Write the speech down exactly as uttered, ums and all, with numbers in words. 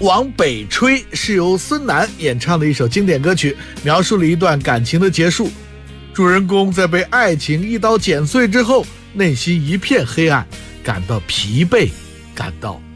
往北吹》是由孙楠演唱的一首经典歌曲，描述了一段感情的结束。主人公在被爱情一刀剪碎之后，内心一片黑暗，感到疲惫，感到